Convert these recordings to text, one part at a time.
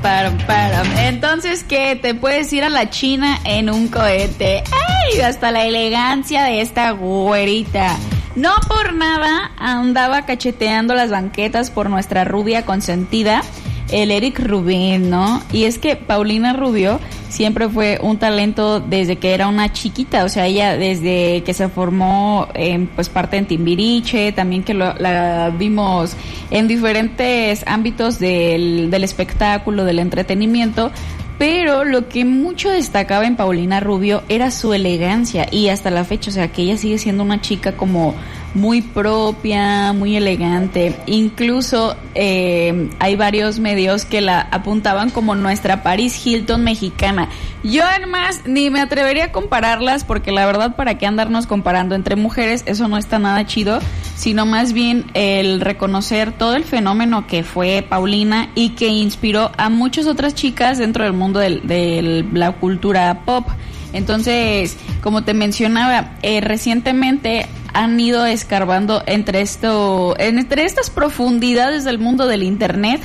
Entonces, ¿qué? Te puedes ir a la China en un cohete. ¡Ay! Hasta la elegancia de esta güerita. No por nada andaba cacheteando las banquetas por nuestra rubia consentida, el Eric Rubin, ¿no? Y es que Paulina Rubio siempre fue un talento desde que era una chiquita, o sea, ella desde que se formó pues parte en Timbiriche, también que la vimos en diferentes ámbitos del espectáculo, del entretenimiento. Pero lo que mucho destacaba en Paulina Rubio era su elegancia, y hasta la fecha, o sea, que ella sigue siendo una chica como muy propia, muy elegante. Incluso hay varios medios que la apuntaban como nuestra Paris Hilton mexicana. Yo además ni me atrevería a compararlas, porque la verdad, para qué andarnos comparando entre mujeres, eso no está nada chido, sino más bien el reconocer todo el fenómeno que fue Paulina y que inspiró a muchas otras chicas dentro del mundo de la cultura pop. Entonces, como te mencionaba, recientemente han ido escarbando entre estas profundidades del mundo del internet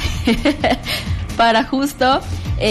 para justo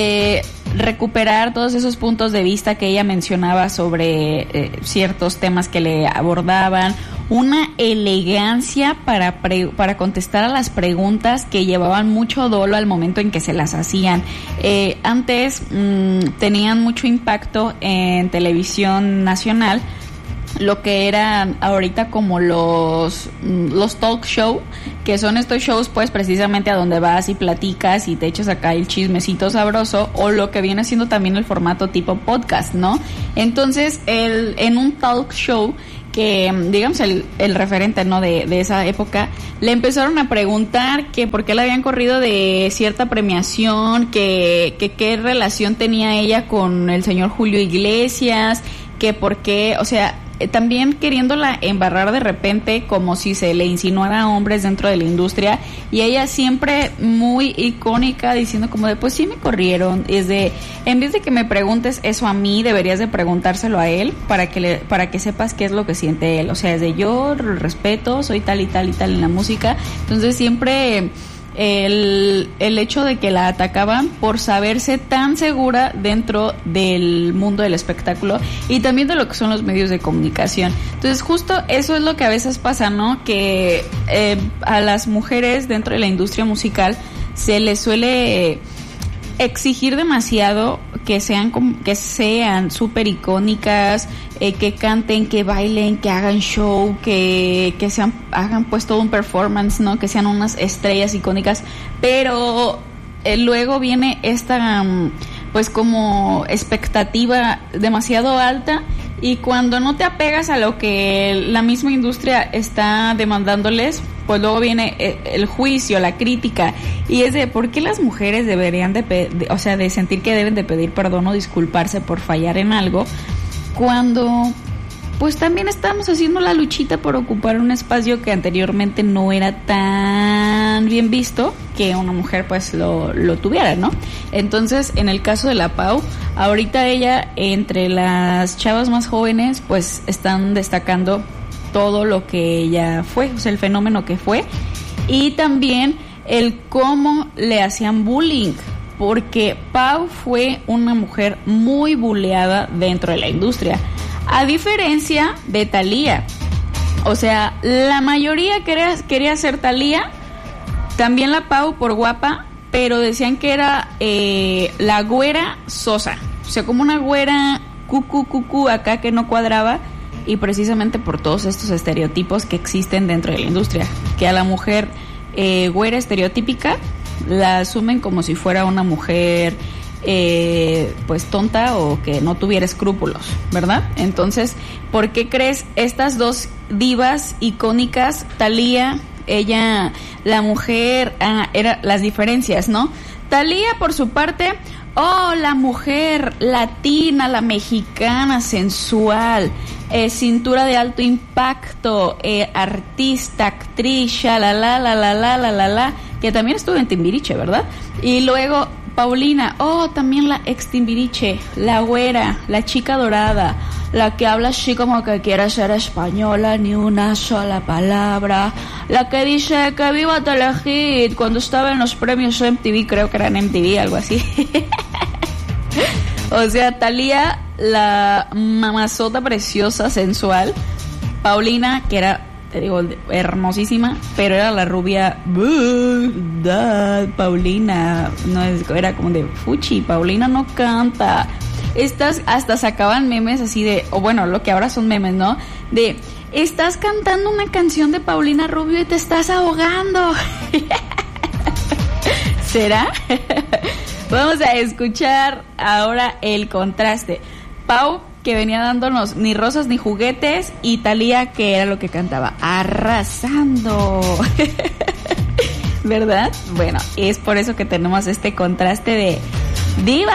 recuperar todos esos puntos de vista que ella mencionaba sobre ciertos temas que le abordaban, una elegancia para contestar a las preguntas que llevaban mucho dolo al momento en que se las hacían. Antes tenían mucho impacto en televisión nacional lo que eran ahorita como los talk show, que son estos shows pues precisamente a donde vas y platicas y te echas acá el chismecito sabroso, o lo que viene siendo también el formato tipo podcast, ¿no? Entonces en un talk show, que digamos el referente, ¿no?, de esa época, le empezaron a preguntar que por qué la habían corrido de cierta premiación, que qué relación tenía ella con el señor Julio Iglesias, que por qué, o sea, también queriéndola embarrar de repente como si se le insinuara a hombres dentro de la industria, y ella siempre muy icónica diciendo como de, pues sí me corrieron, es de, en vez de que me preguntes eso a mí, deberías de preguntárselo a él para que sepas qué es lo que siente él, o sea, es de, yo respeto, soy tal y tal y tal en la música. Entonces siempre el hecho de que la atacaban por saberse tan segura dentro del mundo del espectáculo y también de lo que son los medios de comunicación. Entonces justo eso es lo que a veces pasa, ¿no? Que a las mujeres dentro de la industria musical se les suele exigir demasiado que sean súper icónicas, que canten, que bailen, que hagan show, que hagan pues todo un performance, ¿no? Que sean unas estrellas icónicas, pero luego viene esta pues como expectativa demasiado alta, y cuando no te apegas a lo que la misma industria está demandándoles, pues luego viene el juicio, la crítica, y es de por qué las mujeres deberían de sentir que deben de pedir perdón o disculparse por fallar en algo, cuando pues también estamos haciendo la luchita por ocupar un espacio que anteriormente no era tan bien visto que una mujer pues lo tuviera, ¿no? Entonces, en el caso de la Pau, ahorita ella, entre las chavas más jóvenes, pues están destacando todo lo que ella fue, o sea, el fenómeno que fue, y también el cómo le hacían bullying, porque Pau fue una mujer muy buleada dentro de la industria, a diferencia de Thalía. O sea, la mayoría quería ser Thalía, también la Pau por guapa, pero decían que era la güera sosa, o sea, como una güera cucu acá que no cuadraba, y precisamente por todos estos estereotipos que existen dentro de la industria, que a la mujer güera estereotípica la asumen como si fuera una mujer pues tonta o que no tuviera escrúpulos, ¿verdad? Entonces, ¿por qué crees estas dos divas icónicas, Thalía, ella, la mujer, eran las diferencias, ¿no? Thalía, por su parte, la mujer latina, la mexicana, sensual, cintura de alto impacto, artista, actriz, la, que también estuvo en Timbiriche, ¿verdad? Y luego Paulina, también la ex Timbiriche, la güera, la chica dorada, la que habla así como que quiere ser española, ni una sola palabra, la que dice que viva Telehit cuando estaba en los premios MTV, creo que eran MTV, algo así. O sea, Thalía, la mamazota preciosa, sensual, Paulina, que era, te digo, hermosísima, pero era la rubia, Paulina, no era como de fuchi, Paulina no canta. Estas hasta sacaban memes así de, o bueno, lo que ahora son memes, ¿no? De, estás cantando una canción de Paulina Rubio y te estás ahogando. ¿Será? Vamos a escuchar ahora el contraste. Pau, que venía dándonos ni rosas ni juguetes, y Thalía, que era lo que cantaba, arrasando. ¿Verdad? Bueno, es por eso que tenemos este contraste de diva